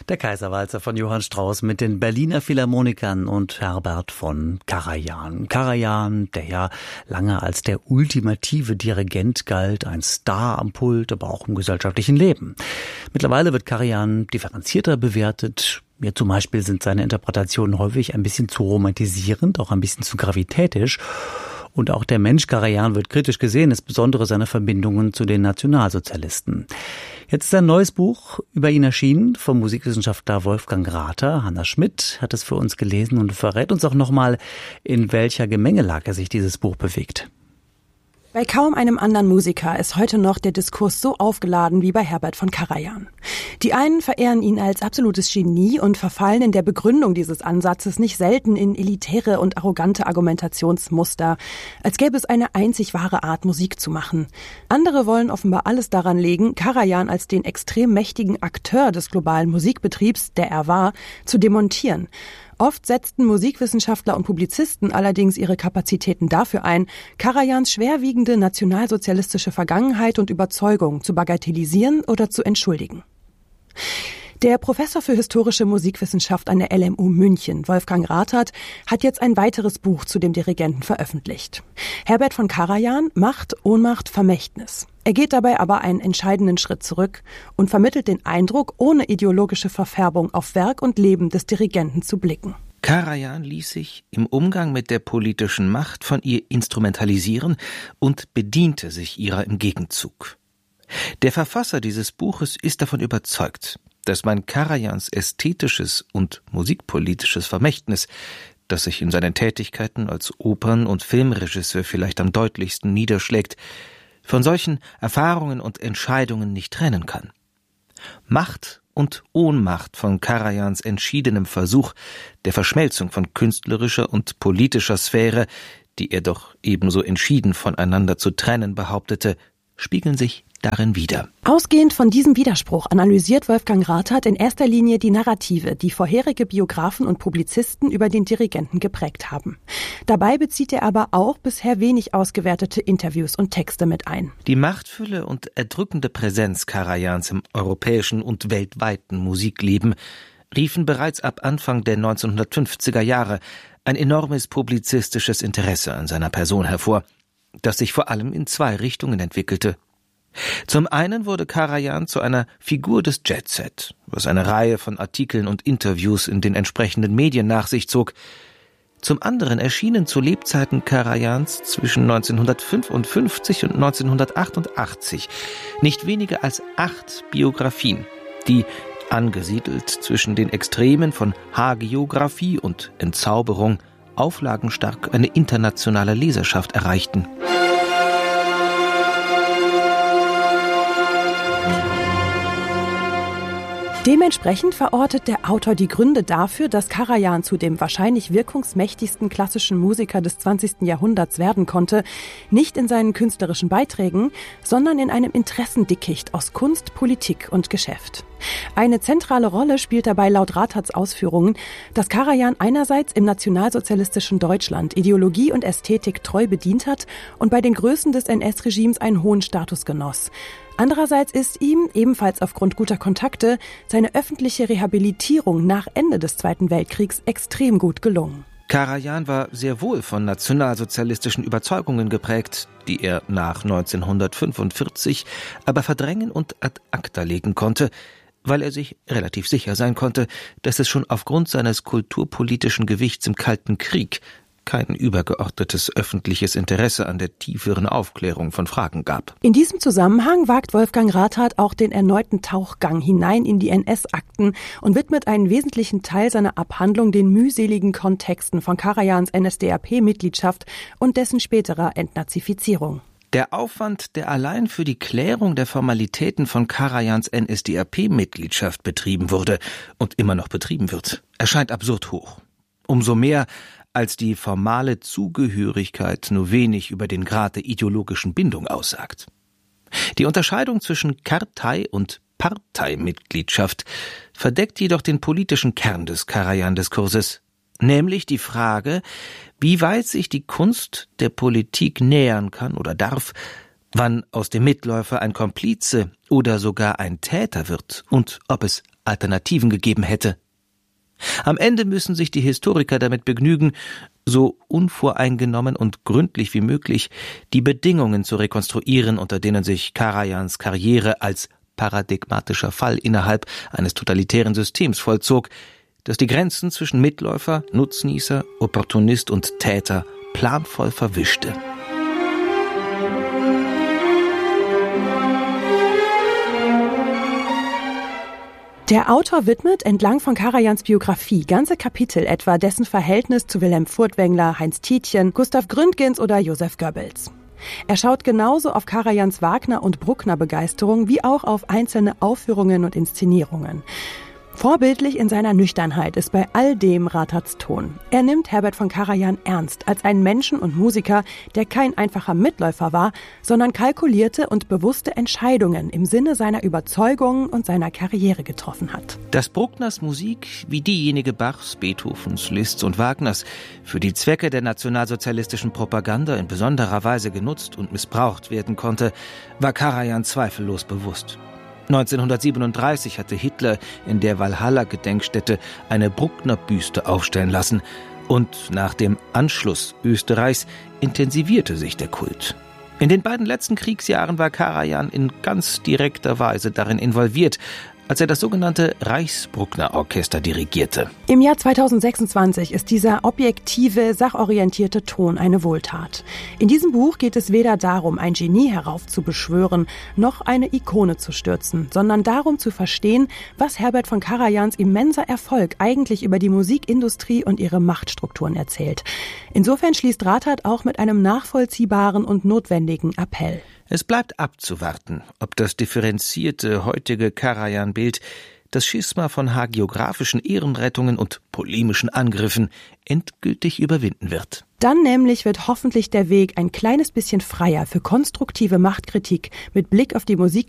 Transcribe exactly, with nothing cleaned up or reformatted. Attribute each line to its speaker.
Speaker 1: Der Kaiserwalzer von Johann Strauss mit den Berliner Philharmonikern und Herbert von Karajan. Karajan, der ja lange als der ultimative Dirigent galt, ein Star am Pult, aber auch im gesellschaftlichen Leben. Mittlerweile wird Karajan differenzierter bewertet. Mir zum Beispiel sind seine Interpretationen häufig ein bisschen zu romantisierend, auch ein bisschen zu gravitätisch. Und auch der Mensch Karajan wird kritisch gesehen, insbesondere seine Verbindungen zu den Nationalsozialisten. Jetzt ist ein neues Buch über ihn erschienen vom Musikwissenschaftler Wolfgang Rather. Hanna Schmidt hat es für uns gelesen und verrät uns auch nochmal, in welcher Gemengelage sich dieses Buch bewegt.
Speaker 2: Bei kaum einem anderen Musiker ist heute noch der Diskurs so aufgeladen wie bei Herbert von Karajan. Die einen verehren ihn als absolutes Genie und verfallen in der Begründung dieses Ansatzes nicht selten in elitäre und arrogante Argumentationsmuster, als gäbe es eine einzig wahre Art, Musik zu machen. Andere wollen offenbar alles daran legen, Karajan als den extrem mächtigen Akteur des globalen Musikbetriebs, der er war, zu demontieren. Oft setzten Musikwissenschaftler und Publizisten allerdings ihre Kapazitäten dafür ein, Karajans schwerwiegende nationalsozialistische Vergangenheit und Überzeugung zu bagatellisieren oder zu entschuldigen. Der Professor für historische Musikwissenschaft an der L M U München, Wolfgang Rather, hat jetzt ein weiteres Buch zu dem Dirigenten veröffentlicht. Herbert von Karajan, Macht, Ohnmacht, Vermächtnis. Er geht dabei aber einen entscheidenden Schritt zurück und vermittelt den Eindruck, ohne ideologische Verfärbung auf Werk und Leben des Dirigenten zu blicken.
Speaker 3: Karajan ließ sich im Umgang mit der politischen Macht von ihr instrumentalisieren und bediente sich ihrer im Gegenzug. Der Verfasser dieses Buches ist davon überzeugt, dass man Karajans ästhetisches und musikpolitisches Vermächtnis, das sich in seinen Tätigkeiten als Opern- und Filmregisseur vielleicht am deutlichsten niederschlägt, von solchen Erfahrungen und Entscheidungen nicht trennen kann. Macht und Ohnmacht von Karajans entschiedenem Versuch der Verschmelzung von künstlerischer und politischer Sphäre, die er doch ebenso entschieden voneinander zu trennen behauptete, spiegeln sich darin wider.
Speaker 2: Ausgehend von diesem Widerspruch analysiert Wolfgang Rather in erster Linie die Narrative, die vorherige Biografen und Publizisten über den Dirigenten geprägt haben. Dabei bezieht er aber auch bisher wenig ausgewertete Interviews und Texte mit ein.
Speaker 3: Die machtvolle und erdrückende Präsenz Karajans im europäischen und weltweiten Musikleben riefen bereits ab Anfang der neunzehnhundertfünfziger Jahre ein enormes publizistisches Interesse an seiner Person hervor, das sich vor allem in zwei Richtungen entwickelte. Zum einen wurde Karajan zu einer Figur des Jet-Set, was eine Reihe von Artikeln und Interviews in den entsprechenden Medien nach sich zog. Zum anderen erschienen zu Lebzeiten Karajans zwischen neunzehnhundertfünfundfünfzig und neunzehnhundertachtundachtzig nicht weniger als acht Biografien, die, angesiedelt zwischen den Extremen von Hagiographie und Entzauberung, auflagenstark eine internationale Leserschaft erreichten.
Speaker 2: Dementsprechend verortet der Autor die Gründe dafür, dass Karajan zu dem wahrscheinlich wirkungsmächtigsten klassischen Musiker des zwanzigsten Jahrhunderts werden konnte, nicht in seinen künstlerischen Beiträgen, sondern in einem Interessendickicht aus Kunst, Politik und Geschäft. Eine zentrale Rolle spielt dabei laut Rathers Ausführungen, dass Karajan einerseits im nationalsozialistischen Deutschland Ideologie und Ästhetik treu bedient hat und bei den Größen des N S-Regimes einen hohen Status genoss. Andererseits ist ihm, ebenfalls aufgrund guter Kontakte, seine öffentliche Rehabilitierung nach Ende des Zweiten Weltkriegs extrem gut gelungen.
Speaker 3: Karajan war sehr wohl von nationalsozialistischen Überzeugungen geprägt, die er nach neunzehnhundertfünfundvierzig aber verdrängen und ad acta legen konnte, weil er sich relativ sicher sein konnte, dass es schon aufgrund seines kulturpolitischen Gewichts im Kalten Krieg kein übergeordnetes öffentliches Interesse an der tieferen Aufklärung von Fragen gab.
Speaker 2: In diesem Zusammenhang wagt Wolfgang Rather auch den erneuten Tauchgang hinein in die N S-Akten und widmet einen wesentlichen Teil seiner Abhandlung den mühseligen Kontexten von Karajans N S D A P-Mitgliedschaft und dessen späterer Entnazifizierung.
Speaker 3: Der Aufwand, der allein für die Klärung der Formalitäten von Karajans N S D A P-Mitgliedschaft betrieben wurde und immer noch betrieben wird, erscheint absurd hoch. Umso mehr, als die formale Zugehörigkeit nur wenig über den Grad der ideologischen Bindung aussagt. Die Unterscheidung zwischen Kartei- und Parteimitgliedschaft verdeckt jedoch den politischen Kern des Karajan-Diskurses, nämlich die Frage, wie weit sich die Kunst der Politik nähern kann oder darf, wann aus dem Mitläufer ein Komplize oder sogar ein Täter wird und ob es Alternativen gegeben hätte. Am Ende müssen sich die Historiker damit begnügen, so unvoreingenommen und gründlich wie möglich die Bedingungen zu rekonstruieren, unter denen sich Karajans Karriere als paradigmatischer Fall innerhalb eines totalitären Systems vollzog, das die Grenzen zwischen Mitläufer, Nutznießer, Opportunist und Täter planvoll verwischte.
Speaker 2: Der Autor widmet entlang von Karajans Biografie ganze Kapitel etwa dessen Verhältnis zu Wilhelm Furtwängler, Heinz Tietjen, Gustav Gründgens oder Joseph Goebbels. Er schaut genauso auf Karajans Wagner- und Bruckner-Begeisterung wie auch auf einzelne Aufführungen und Inszenierungen. Vorbildlich in seiner Nüchternheit ist bei all dem Rathards Ton. Er nimmt Herbert von Karajan ernst als einen Menschen und Musiker, der kein einfacher Mitläufer war, sondern kalkulierte und bewusste Entscheidungen im Sinne seiner Überzeugungen und seiner Karriere getroffen hat.
Speaker 3: Dass Bruckners Musik, wie diejenige Bachs, Beethovens, Liszts und Wagners, für die Zwecke der nationalsozialistischen Propaganda in besonderer Weise genutzt und missbraucht werden konnte, war Karajan zweifellos bewusst. neunzehnhundertsiebenunddreißig hatte Hitler in der Walhalla-Gedenkstätte eine Bruckner-Büste aufstellen lassen und nach dem Anschluss Österreichs intensivierte sich der Kult. In den beiden letzten Kriegsjahren war Karajan in ganz direkter Weise darin involviert, als er das sogenannte Reichs-Bruckner-Orchester dirigierte.
Speaker 2: Im Jahr zweitausendsechsundzwanzig ist dieser objektive, sachorientierte Ton eine Wohltat. In diesem Buch geht es weder darum, ein Genie heraufzubeschwören, noch eine Ikone zu stürzen, sondern darum zu verstehen, was Herbert von Karajans immenser Erfolg eigentlich über die Musikindustrie und ihre Machtstrukturen erzählt. Insofern schließt Rathard auch mit einem nachvollziehbaren und notwendigen Appell.
Speaker 3: Es bleibt abzuwarten, ob das differenzierte heutige Karajan-Bild das Schisma von hagiografischen Ehrenrettungen und polemischen Angriffen endgültig überwinden wird.
Speaker 2: Dann nämlich wird hoffentlich der Weg ein kleines bisschen freier für konstruktive Machtkritik mit Blick auf die Musik